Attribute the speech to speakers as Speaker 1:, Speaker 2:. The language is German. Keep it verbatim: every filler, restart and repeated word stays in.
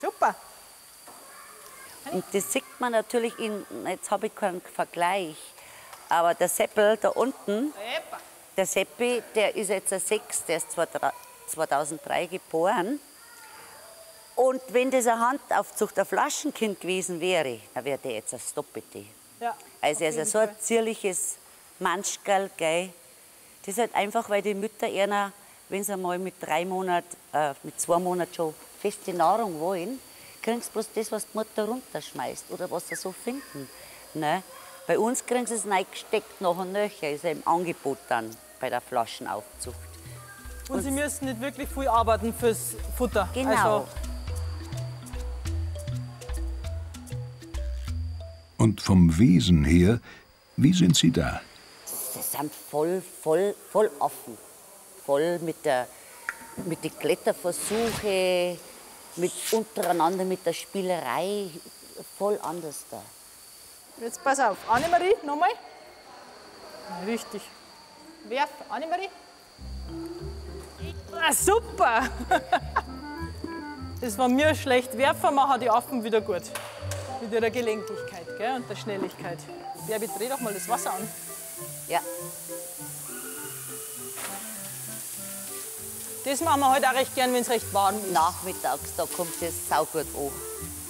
Speaker 1: Super.
Speaker 2: Und das sieht man natürlich in, jetzt habe ich keinen Vergleich, aber der Seppel da unten, der Seppi, der ist jetzt ein sechs, der ist zweitausenddrei geboren. Und wenn das eine Handaufzucht, ein Flaschenkind gewesen wäre, dann wäre der jetzt ein Stoppete.
Speaker 1: Ja,
Speaker 2: also er ist ein so ein zierliches Manschgal, gell. Das ist halt einfach, weil die Mütter eher, wenn sie mal mit drei Monaten, äh, mit zwei Monaten schon feste Nahrung wollen, kriegen sie bloß das, was die Mutter runterschmeißt oder was sie so finden. Ne? Bei uns kriegen sie es reingesteckt nach und nöcher, ist ja im Angebot dann bei der Flaschenaufzucht.
Speaker 1: Und, und sie müssen nicht wirklich viel arbeiten fürs Futter.
Speaker 2: Genau.
Speaker 1: Also
Speaker 3: und vom Wesen her, wie sind Sie da?
Speaker 2: Sie sind voll, voll, voll offen. Voll mit der, mit den Kletterversuchen, mit untereinander, mit der Spielerei. Voll anders da.
Speaker 1: jetzt pass auf. Annemarie, nochmal. Richtig. Werf, Annemarie. Ah, super. Das war mir schlecht. Werfen machen die Affen wieder gut. Mit ihrer Gelenkigkeit, gell, und der Schnelligkeit. Bärbi, dreh doch mal das Wasser an.
Speaker 2: Ja.
Speaker 1: Das machen wir heute auch recht gern, wenn es recht warm ist.
Speaker 2: Nachmittags, da kommt es saugut an.